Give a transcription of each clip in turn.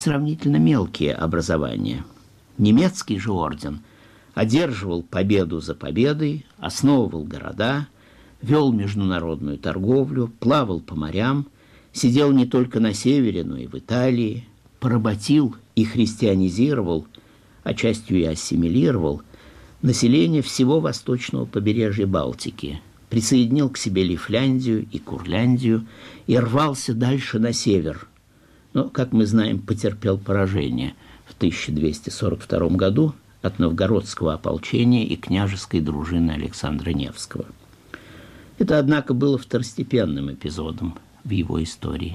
сравнительно мелкие образования. Немецкий же орден одерживал победу за победой, основывал города, вел международную торговлю, плавал по морям, сидел не только на севере, но и в Италии, поработил и христианизировал, а частью и ассимилировал население всего восточного побережья Балтики, присоединил к себе Лифляндию и Курляндию и рвался дальше на север, но, как мы знаем, потерпел поражение в 1242 году от новгородского ополчения и княжеской дружины Александра Невского. Это, однако, было второстепенным эпизодом в его истории.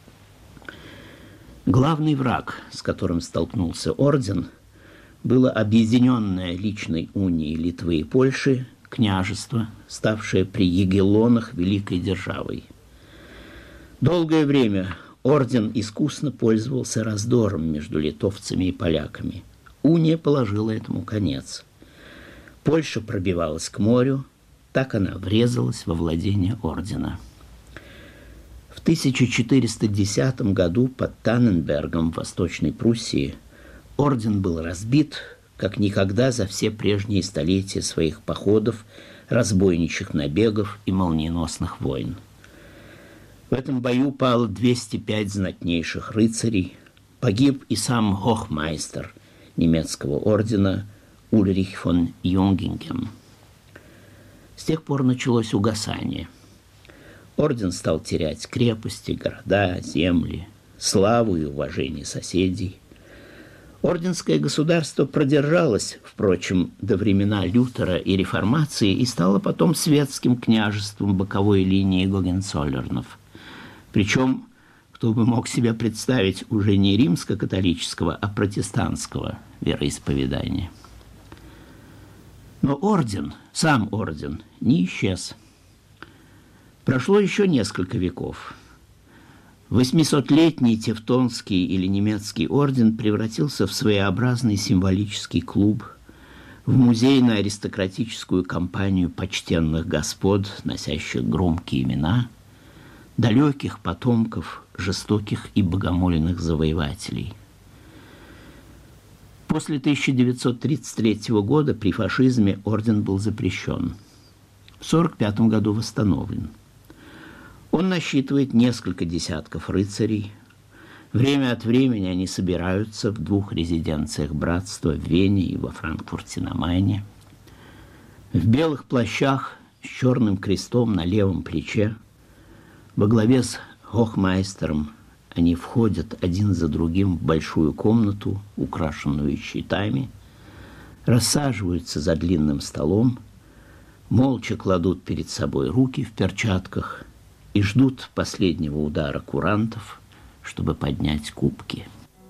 Главный враг, с которым столкнулся орден, было объединенное личной унией Литвы и Польши княжество, ставшее при Егелонах великой державой. Долгое время орден искусно пользовался раздором между литовцами и поляками. Уния положила этому конец. Польша пробивалась к морю, так она врезалась во владение ордена. В 1410 году под Танненбергом в Восточной Пруссии орден был разбит, как никогда за все прежние столетия своих походов, разбойничьих набегов и молниеносных войн. В этом бою пало 205 знатнейших рыцарей, погиб и сам хохмайстер немецкого ордена Ульрих фон Юнгингем. С тех пор началось угасание. Орден стал терять крепости, города, земли, славу и уважение соседей. Орденское государство продержалось, впрочем, до времена Лютера и Реформации и стало потом светским княжеством боковой линии Гогенцоллернов. Причем, кто бы мог себе представить, уже не римско-католического, а протестантского вероисповедания. Но орден, сам орден, не исчез. Прошло еще несколько веков. 800-летний Тевтонский или немецкий орден превратился в своеобразный символический клуб, в музейно-аристократическую компанию почтенных господ, носящих громкие имена, далеких потомков жестоких и богомольных завоевателей. После 1933 года при фашизме орден был запрещен. В 1945 году восстановлен. Он насчитывает несколько десятков рыцарей. Время от времени они собираются в 2 резиденциях братства в Вене и во Франкфурте на Майне. В белых плащах с черным крестом на левом плече, во главе с хохмайстером, они входят один за другим в большую комнату, украшенную щитами, рассаживаются за длинным столом, молча кладут перед собой руки в перчатках и ждут последнего удара курантов, чтобы поднять кубки.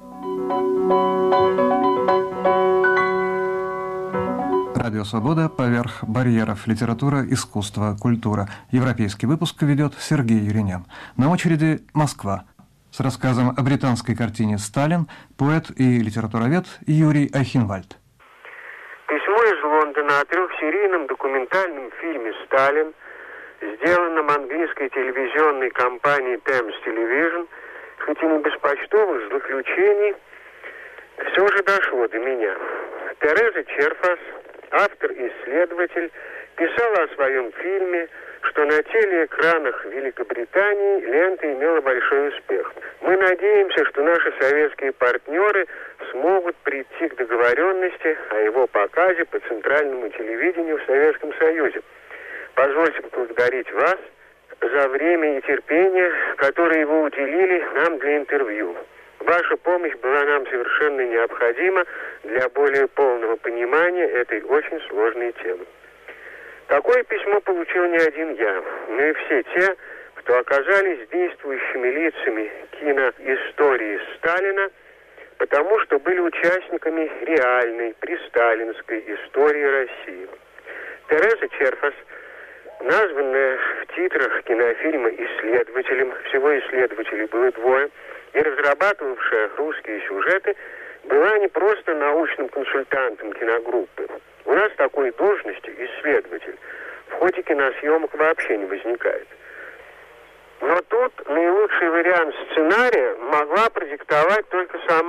Радио «Свобода» поверх барьеров. Литература, искусство, культура. Европейский выпуск ведет Сергей Юринян. На очереди Москва. С рассказом о британской картине «Сталин» поэт и литературовед Юрий Айхенвальд. Письмо из Лондона о 3-серийном документальном фильме «Сталин», сделанном английской телевизионной компанией Thames Television, хоть и не без почтовых злоключений, все же дошло до меня. Тереза Черфас, автор-исследователь, писала о своем фильме, что на телеэкранах Великобритании лента имела большой успех. Мы надеемся, что наши советские партнеры смогут прийти к договоренности о его показе по центральному телевидению в Советском Союзе. Позвольте поблагодарить вас за время и терпение, которое вы уделили нам для интервью. Ваша помощь была нам совершенно необходима для более полного понимания этой очень сложной темы. Такое письмо получил не один я, но и все те, кто оказались действующими лицами киноистории Сталина, потому что были участниками реальной престалинской истории России. Тереза Черфас, названная в титрах кинофильма исследователем, всего исследователей было 2, и разрабатывавшая русские сюжеты, была не просто научным консультантом киногруппы. У нас такой должности исследователь в ходе киносъемок вообще не возникает. Но тут наилучший вариант сценария могла продиктовать только сама